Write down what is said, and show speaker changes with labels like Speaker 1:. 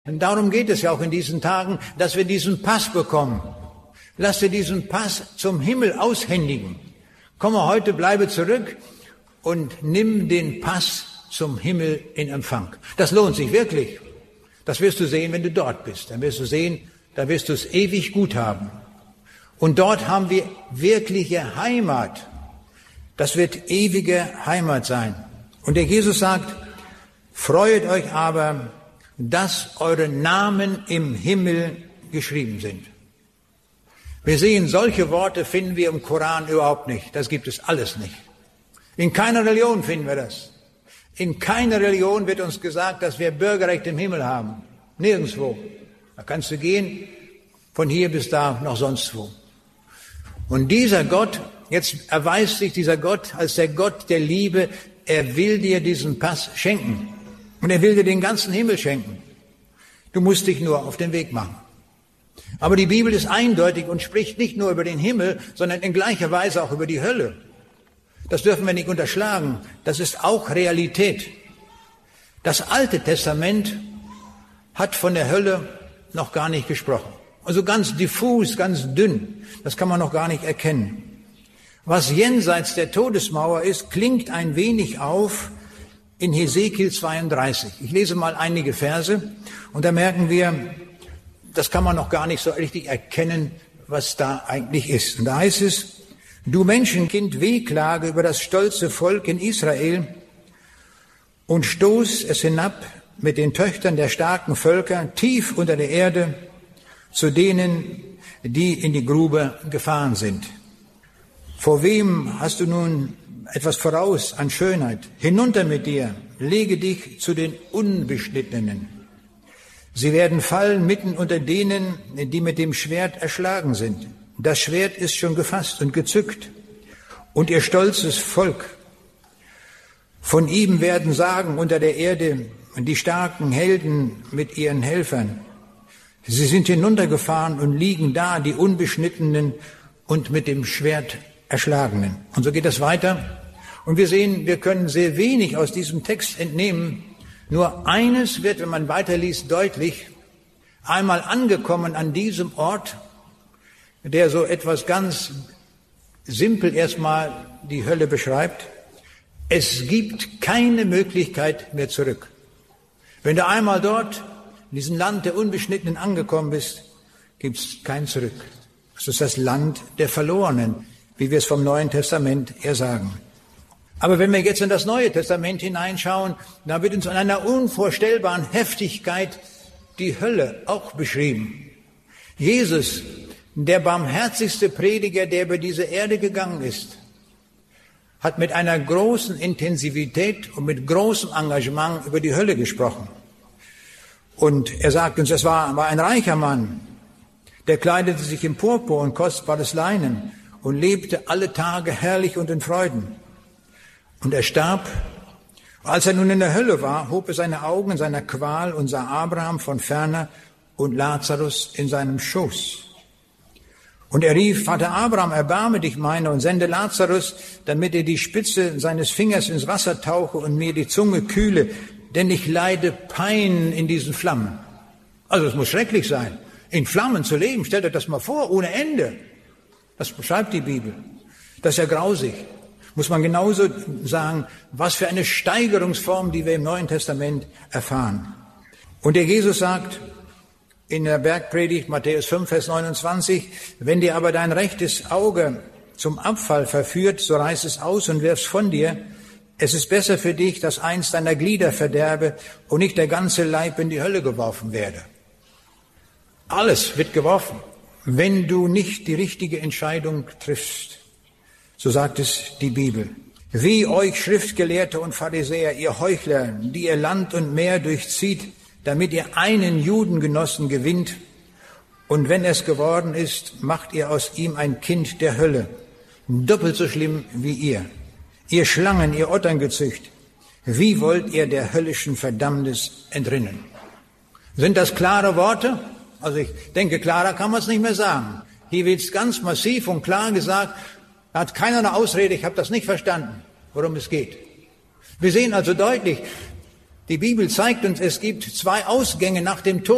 Speaker 1: Und darum geht es ja auch in diesen Tagen, dass wir diesen Pass bekommen. Lass dir diesen Pass zum Himmel aushändigen. Komme heute, bleibe zurück und nimm den Pass zum Himmel in Empfang. Das lohnt sich wirklich. Das wirst du sehen, wenn du dort bist. Dann wirst du sehen, da wirst du es ewig gut haben. Und dort haben wir wirkliche Heimat. Das wird ewige Heimat sein. Und der Jesus sagt, freuet euch aber, dass eure Namen im Himmel geschrieben sind. Wir sehen, solche Worte finden wir im Koran überhaupt nicht. Das gibt es alles nicht. In keiner Religion finden wir das. In keiner Religion wird uns gesagt, dass wir Bürgerrecht im Himmel haben. Nirgendwo. Da kannst du gehen, von hier bis da, noch sonst wo. Und dieser Gott, jetzt erweist sich dieser Gott als der Gott der Liebe, er will dir diesen Pass schenken. Und er will dir den ganzen Himmel schenken. Du musst dich nur auf den Weg machen. Aber die Bibel ist eindeutig und spricht nicht nur über den Himmel, sondern in gleicher Weise auch über die Hölle. Das dürfen wir nicht unterschlagen. Das ist auch Realität. Das Alte Testament hat von der Hölle noch gar nicht gesprochen. Also ganz diffus, ganz dünn. Das kann man noch gar nicht erkennen. Was jenseits der Todesmauer ist, klingt ein wenig auf in Hesekiel 32. Ich lese mal einige Verse und da merken wir, das kann man noch gar nicht so richtig erkennen, was da eigentlich ist. Und da heißt es, du Menschenkind, wehklage über das stolze Volk in Israel und stoß es hinab mit den Töchtern der starken Völker tief unter der Erde zu denen, die in die Grube gefahren sind. Vor wem hast du nun etwas voraus an Schönheit? Hinunter mit dir, lege dich zu den Unbeschnittenen. Sie werden fallen mitten unter denen, die mit dem Schwert erschlagen sind. Das Schwert ist schon gefasst und gezückt. Und ihr stolzes Volk, von ihm werden sagen unter der Erde die starken Helden mit ihren Helfern. Sie sind hinuntergefahren und liegen da, die Unbeschnittenen und mit dem Schwert Erschlagenen. Und so geht das weiter. Und wir sehen, wir können sehr wenig aus diesem Text entnehmen. Nur eines wird, wenn man weiterliest, deutlich. Einmal angekommen an diesem Ort, der so etwas ganz simpel erstmal die Hölle beschreibt. Es gibt keine Möglichkeit mehr zurück. Wenn du einmal dort in diesem Land der Unbeschnittenen angekommen bist, gibt es kein Zurück. Es ist das Land der Verlorenen, wie wir es vom Neuen Testament her sagen. Aber wenn wir jetzt in das Neue Testament hineinschauen, da wird uns in einer unvorstellbaren Heftigkeit die Hölle auch beschrieben. Jesus, der barmherzigste Prediger, der über diese Erde gegangen ist, hat mit einer großen Intensivität und mit großem Engagement über die Hölle gesprochen. Und er sagt uns, es war ein reicher Mann, der kleidete sich in Purpur und kostbares Leinen und lebte alle Tage herrlich und in Freuden. Und er starb. Als er nun in der Hölle war, hob er seine Augen in seiner Qual und sah Abraham von ferne und Lazarus in seinem Schoß. Und er rief, Vater Abraham, erbarme dich meiner und sende Lazarus, damit er die Spitze seines Fingers ins Wasser tauche und mir die Zunge kühle, denn ich leide Pein in diesen Flammen. Also es muss schrecklich sein, in Flammen zu leben. Stellt euch das mal vor, ohne Ende. Das beschreibt die Bibel. Das ist ja grausig. Muss man genauso sagen, was für eine Steigerungsform, die wir im Neuen Testament erfahren. Und der Jesus sagt in der Bergpredigt, Matthäus 5, Vers 29, wenn dir aber dein rechtes Auge zum Abfall verführt, so reiß es aus und wirf's von dir. Es ist besser für dich, dass eins deiner Glieder verderbe und nicht der ganze Leib in die Hölle geworfen werde. Alles wird geworfen, wenn du nicht die richtige Entscheidung triffst. So sagt es die Bibel. Wie euch Schriftgelehrte und Pharisäer, ihr Heuchler, die ihr Land und Meer durchzieht, damit ihr einen Judengenossen gewinnt, und wenn es geworden ist, macht ihr aus ihm ein Kind der Hölle, doppelt so schlimm wie ihr. Ihr Schlangen, ihr Otterngezücht, wie wollt ihr der höllischen Verdammnis entrinnen? Sind das klare Worte? Also ich denke, klarer kann man es nicht mehr sagen. Hier wird es ganz massiv und klar gesagt, da hat keiner eine Ausrede, ich habe das nicht verstanden, worum es geht. Wir sehen also deutlich, die Bibel zeigt uns, es gibt zwei Ausgänge nach dem Tod.